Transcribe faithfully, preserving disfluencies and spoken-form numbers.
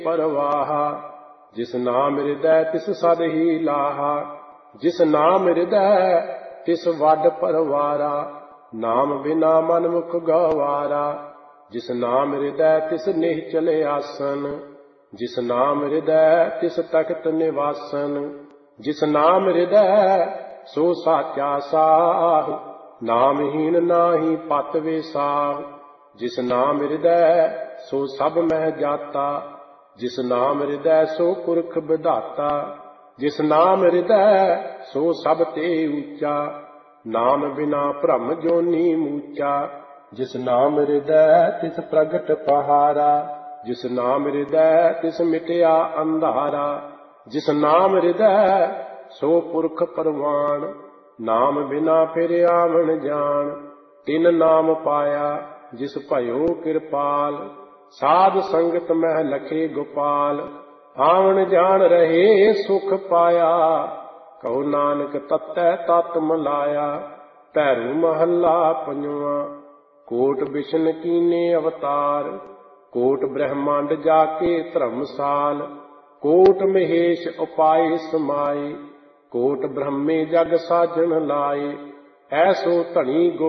परवाहा। जिस नाम हृदय तिस सद ही लाहा। जिस नाम हृदय तिस वड परवारा। नाम बिना मन मुख गवारा। जिस नाम हृदय तिस निश्चल आसन। जिस नाम हृदय तिस तख्त निवासन। जिस नाम हृदय सो साचा साह। नामहीन नाहि पत विसाह। जिस नाम हृदय सो सब मह जाता। जिस नाम हृदय सो पुरख विधाता। जिस नाम हृदय सो सब ते ऊंचा। नाम बिना भ्रम जोनी मूचा। जिस नाम हृदय तिस प्रगट पहारा। जिस नाम हृदय तिस मिटया अंधारा। जिस नाम हृदय सो पुरख परवान। नाम बिना फिर आवन जान। तिन नाम पाया जिस भयो कृपाल। साध संगत मह लखे गोपाल। आवन जान रहे सुख पाया। कहो नानक तत्तै तत् मलाया। भैरू महला पंजवा। कोट बिशन कीने अवतार। कोट ब्रह्मांड जाके धर्मसाल। कोट महेश उपाय समाए। कोट ब्रह्मे जग साजन लाए। ऐसो धनी